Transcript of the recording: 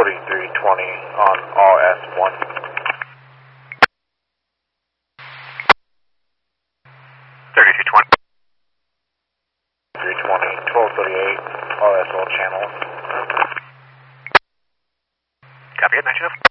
3320 on RS1. 3320. 320, 1238, RS all channel. Copy it, night shift.